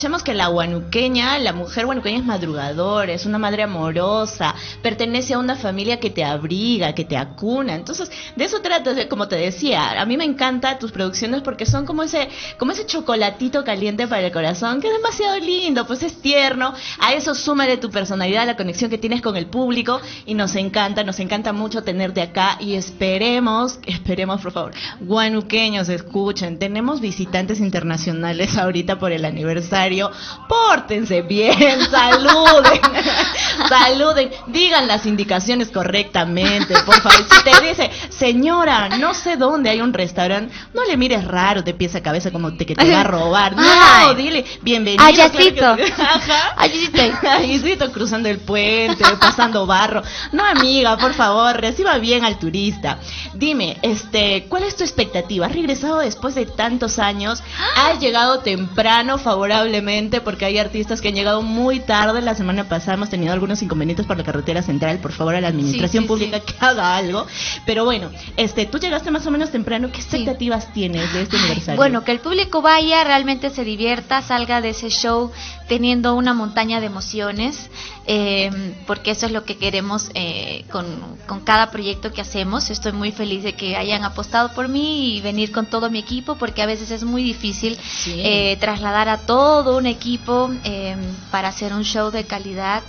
Escuchemos que la huanuqueña, la mujer huanuqueña es madrugadora, es una madre amorosa, pertenece a una familia que te abriga, que te acuna. Entonces, de eso trata, como te decía, a mí me encantan tus producciones porque son como ese chocolatito caliente para el corazón, que es demasiado lindo, pues es tierno. A eso súmale tu personalidad, la conexión que tienes con el público, y nos encanta mucho tenerte acá, y esperemos por favor, huanuqueños, escuchen, tenemos visitantes internacionales ahorita por el aniversario. Pórtense bien, saluden, digan las indicaciones correctamente, por favor. Si te dice, señora, no sé dónde hay un restaurante, no le mires raro de pies a cabeza como que te va a robar. No, dile, bienvenido. Ayacito. Ayacito cruzando el puente, pasando barro. No, amiga, por favor, reciba bien al turista. Dime, ¿cuál es tu expectativa? ¿Has regresado después de tantos años? ¿Has llegado temprano, favorablemente? Porque hay artistas que han llegado muy tarde. La semana pasada hemos tenido algunos inconvenientes por la carretera central. Por favor, a la administración pública que haga algo. Pero bueno, tú llegaste más o menos temprano. ¿Qué expectativas tienes de este aniversario? Bueno, que el público vaya, realmente se divierta, salga de ese show teniendo una montaña de emociones, porque eso es lo que queremos con cada proyecto que hacemos. Estoy muy feliz de que hayan apostado por mí y venir con todo mi equipo, porque a veces es muy difícil trasladar a todo un equipo para hacer un show de calidad.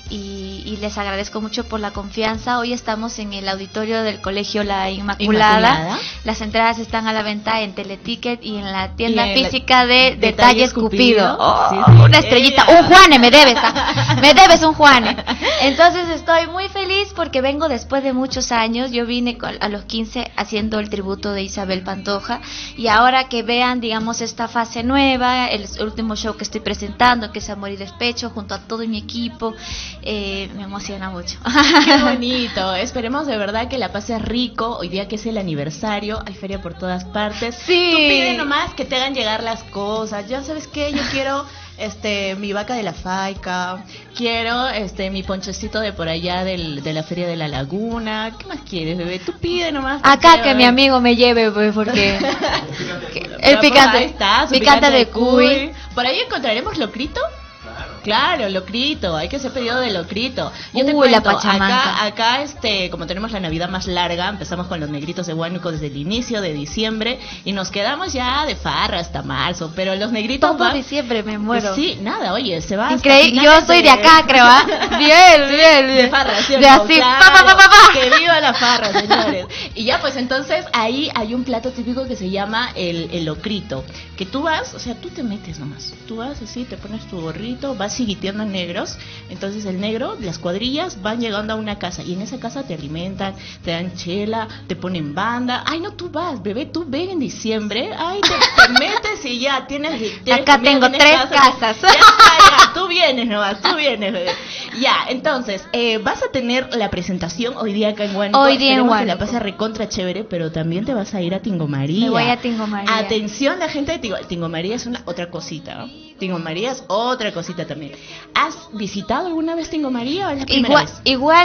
Y les agradezco mucho por la confianza. Hoy estamos en el auditorio del Colegio La Inmaculada. Las entradas están a la venta en Teleticket y en la tienda física de Detalles Cupido. Una estrellita, un Juane me debes, me debes un Juane. Entonces estoy muy feliz porque vengo después de muchos años. Yo vine a los 15 haciendo el tributo de Isabel Pantoja, y ahora que vean, digamos, esta fase nueva, el último show que estoy presentando, que es Amor y Despecho, junto a todo mi equipo, me emociona mucho. Qué bonito. Esperemos de verdad que la pases rico. Hoy día que es el aniversario, hay feria por todas partes. Sí. Tú pide nomás que te hagan llegar las cosas. Ya sabes qué, yo quiero mi vaca de la faica, quiero mi ponchecito de por allá de la feria de la laguna. ¿Qué más quieres, bebé? Tú pide nomás. Acá que mi amigo me lleve, pues, porque el picante, ahí está, picante de cuy. Por ahí encontraremos locrito. Claro, locrito, hay que hacer pedido de locrito. Yo te la cuento, pachamanca. acá como tenemos la Navidad más larga, empezamos con los negritos de Huánuco desde el inicio de diciembre y nos quedamos ya de farra hasta marzo, pero los negritos todo diciembre me muero. Sí, nada, oye, se va. Increíble, yo soy de acá, creo, ¿ah? Bien. De farra, ¿sí? De así, claro, que viva la farra, señores. Y ya, pues entonces ahí hay un plato típico que se llama el locrito, que tú vas, o sea, tú te metes nomás, tú vas así, te pones tu gorrito, vas siguiteando negros, entonces el negro, las cuadrillas van llegando a una casa y en esa casa te alimentan, te dan chela, te ponen banda. Ay, no, tú vas, bebé, tú ven en diciembre, ay, te metes y ya tienes acá tengo 3 casas. Ya, tú vienes nomás, bebé. Ya, entonces, vas a tener la presentación hoy día acá en Huánuco. Hoy día en Huánuco. Que la pasa recontra chévere, pero también te vas a ir a Tingo María. Me voy a Tingo María. Atención, la gente de Tingo María es otra cosita, ¿no? Tingo María es otra cosita también. ¿Has visitado alguna vez Tingo María o es la primera vez?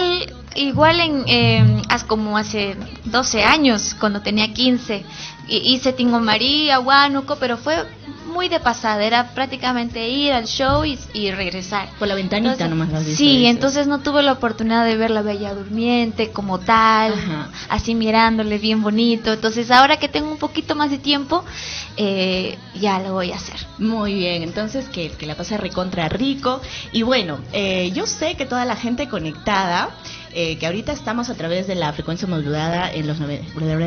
Igual como hace 12 años, cuando tenía 15, hice Tingo María, Huánuco, pero fue muy de pasada, era prácticamente ir al show y regresar. Por la ventanita. Entonces, nomás las sí, dices. Entonces no tuve la oportunidad de ver la Bella Durmiente como tal, así mirándole bien bonito. Entonces ahora que tengo un poquito más de tiempo, ya lo voy a hacer. Muy bien, entonces que la pase recontra rico. Y bueno, yo sé que toda la gente conectada, que ahorita estamos a través de la frecuencia modulada en los 90.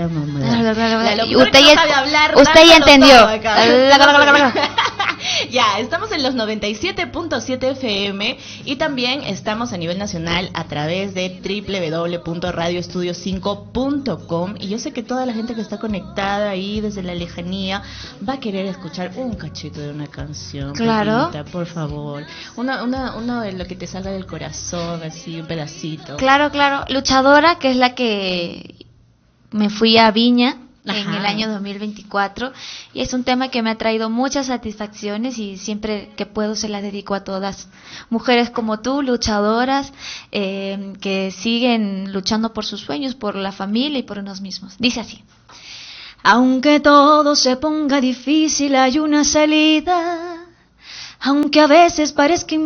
Usted ya entendió. Ya, estamos en los 97.7 FM y también estamos a nivel nacional a través de www.radioestudio5.com, y yo sé que toda la gente que está conectada ahí desde la lejanía va a querer escuchar un cachito de una canción. Claro. Pequeñita, por favor. Uno de lo que te salga del corazón, así, un pedacito. Claro. Luchadora, que es la que me fui a Viña en el año 2024, y es un tema que me ha traído muchas satisfacciones, y siempre que puedo se las dedico a todas mujeres como tú, luchadoras, que siguen luchando por sus sueños, por la familia y por unos mismos. Dice así: aunque todo se ponga difícil, hay una salida. aunque a veces parezca